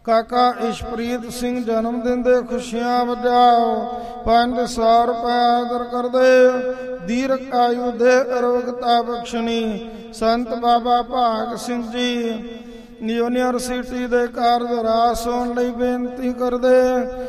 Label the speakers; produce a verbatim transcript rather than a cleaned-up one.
Speaker 1: ਕਾਕਾ ਇਸ਼ਪ੍ਰੀਤ ਸਿੰਘ ਜਨਮ ਦਿਨ ਦੇ ਖੁਸ਼ੀਆਂ ਵਜਾਓ। ਪੰਜ ਸੌ ਰੁਪਏ ਆਦਰ ਕਰਦੇ। ਦੀਰਘ ਆਯੂ ਦੇ ਅਰੋਗਤਾ ਬਖਸ਼ਣੀ। ਸੰਤ ਬਾਬਾ ਭਾਗ ਸਿੰਘ ਜੀ ਯੂਨੀਵਰਸਿਟੀ ਦੇ ਕਾਰਜ ਰਾਸ ਹੋਣ ਲਈ ਬੇਨਤੀ ਕਰਦੇ।